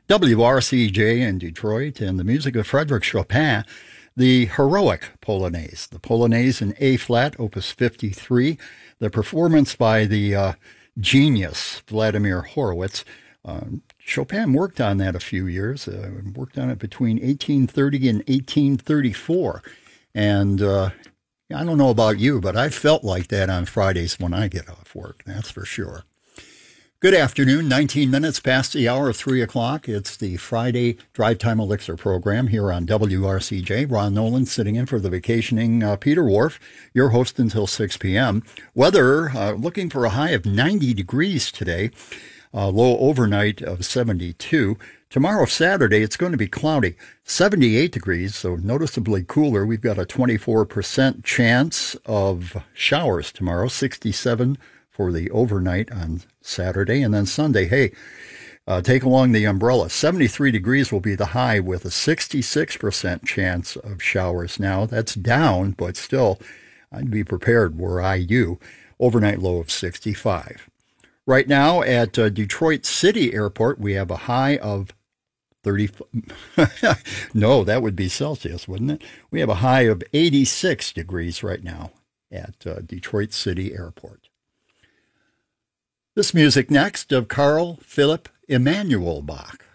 WRCJ in Detroit, and the music of Frédéric Chopin, the Heroic Polonaise. The Polonaise in A-flat, opus 53. The performance by the genius Vladimir Horowitz. Chopin worked on that a few years, worked on it between 1830 and 1834. And I don't know about you, but I felt like that on Fridays when I get off work, that's for sure. Good afternoon, 19 minutes past the hour of 3 o'clock. It's the Friday Drive Time Elixir program here on WRCJ. Ron Nolan sitting in for the vacationing Peter Wharf, your host until 6 p.m. Weather, looking for a high of 90 degrees today, low overnight of 72. Tomorrow, Saturday, it's going to be cloudy, 78 degrees, so noticeably cooler. We've got a 24% chance of showers tomorrow, 67 for the overnight on Saturday, and then Sunday, hey, take along the umbrella. 73 degrees will be the high with a 66% chance of showers. Now, that's down, but still, I'd be prepared were I you. Overnight low of 65. Right now at Detroit City Airport, we have a high of 30. No, that would be Celsius, wouldn't it? We have a high of 86 degrees right now at Detroit City Airport. This music next of Carl Philipp Emanuel Bach.